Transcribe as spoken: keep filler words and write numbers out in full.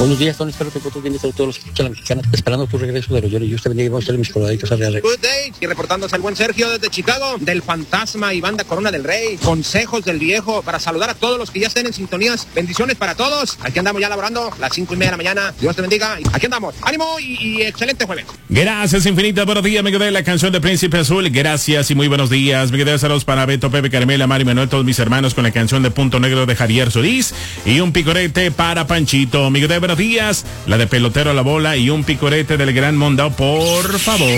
Buenos días, Tony. Espero que todos bien. Todos los que escuchan la Mexicana, esperando tu regreso de los Johnny. Y usted bendiga y vamos a hacer mis coloraditos a real. Good day. Y reportándose el buen Sergio desde Chicago, del Fantasma y Banda Corona del Rey. Consejos del Viejo para saludar a todos los que ya estén en sintonías. Bendiciones para todos. Aquí andamos ya laborando, las cinco y media de la mañana. Dios te bendiga. Aquí andamos. Ánimo y, y excelente jueves. Gracias infinitas. Buenos días, me quedé la canción de Príncipe Azul. Gracias y muy buenos días. Me quedé saludos para Beto, Pepe, Carmela, Mari, Manuel, todos mis hermanos con la canción de Punto Negro de Javier Solís. Y un picorete para Panchito. Me quedé buenos días. La de Pelotero a la Bola y un picorete del Gran Mondao, por favor.